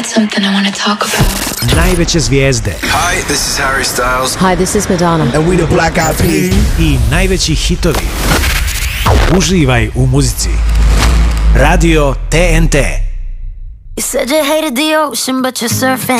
something I want to talk about. Najveće zvijezde. Hi, this is Harry Styles. Hi, this is Madonna. And we the Black Eyed Peas. I najveći hitovi. Uživaj u muzici. Radio TNT. You said you hated the ocean, but you're surfing.